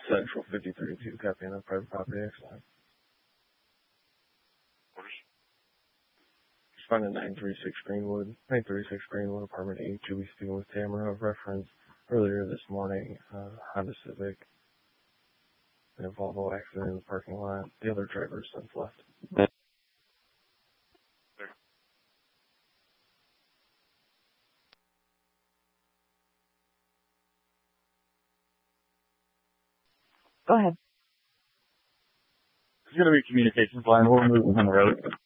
Central 5032, copy on a private property, excellent. Respondent 936 Greenwood, apartment 8, to be speaking with Tamara of reference earlier this morning, Honda Civic, in a Volvo accident in the parking lot. The other driver has since left. Go ahead. It's going to be a communications line. We're moving on the road.